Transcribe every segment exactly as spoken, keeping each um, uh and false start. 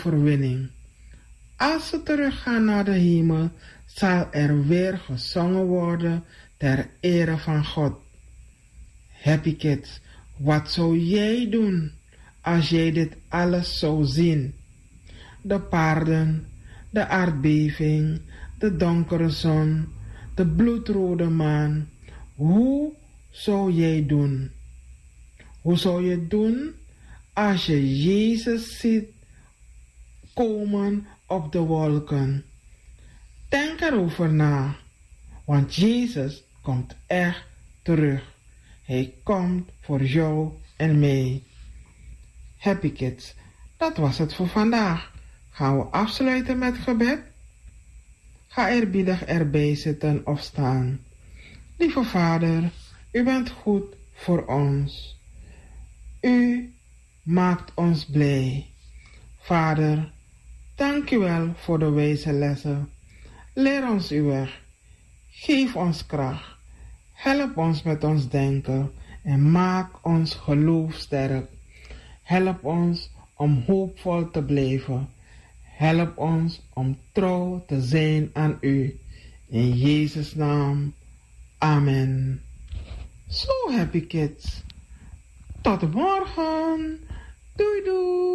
overwinning. Als ze teruggaan naar de hemel, zal er weer gezongen worden ter ere van God. Happy Kids, wat zou jij doen als jij dit alles zou zien? De paarden, de aardbeving, de donkere zon, de bloedrode maan. Hoe zou jij doen? Hoe zou je het doen als je Jezus ziet komen op de wolken? Denk erover na, want Jezus komt echt terug. Hij komt voor jou en mij. Happy Kids, dat was het voor vandaag. Gaan we afsluiten met gebed? Ga eerbiedig erbij zitten of staan. Lieve Vader, u bent goed voor ons. U maakt ons blij. Vader, dank u wel voor de wijze lessen. Leer ons uw weg. Geef ons kracht. Help ons met ons denken en maak ons geloof sterk. Help ons om hoopvol te blijven. Help ons om trouw te zijn aan u. In Jezus' naam. Amen. So happy kids. Tot morgen. Doei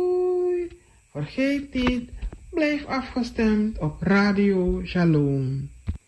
doei. Vergeet niet, blijf afgestemd op Radio Shalom.